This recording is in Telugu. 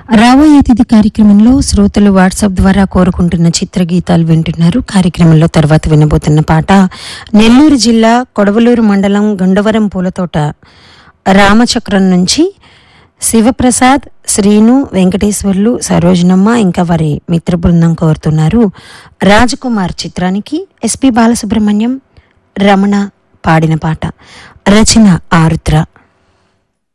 రాబోయే తిథి కార్యక్రమంలో శ్రోతలు వాట్సాప్ ద్వారా కోరుకుంటున్న చిత్రగీతాలు వింటున్నారు. కార్యక్రమంలో తర్వాత వినబోతున్న పాట నెల్లూరు జిల్లా కొడవలూరు మండలం గండవరం పూలతోట రామచక్రం నుంచి శివప్రసాద్, శ్రీను, వెంకటేశ్వర్లు, సరోజనమ్మ ఇంకా వారి మిత్ర బృందం కోరుతున్నారు. రాజకుమార్ చిత్రానికి ఎస్పి బాలసుబ్రహ్మణ్యం, రమణ పాడిన పాట. రచన ఆరుద్ర.